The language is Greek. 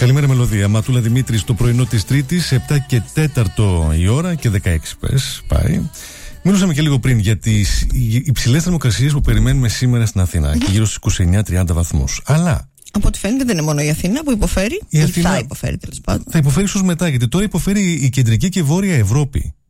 Καλημέρα Μελωδία. Ματούλα Δημήτρη το πρωινό της Τρίτης, 7 και 4 η ώρα και 16 πες, πάει. Μιλούσαμε και λίγο πριν για τις υψηλές θερμοκρασίες που περιμένουμε σήμερα στην Αθήνα, και γύρω στους 29-30 βαθμούς. Αλλά από ό,τι φαίνεται δεν είναι μόνο η Αθήνα που υποφέρει, η Αθήνα θα υποφέρει τέλος πάντων. Θα υποφέρει ίσως μετά, γιατί τώρα υποφέρει η κεντρική και βόρεια Ευρώπη.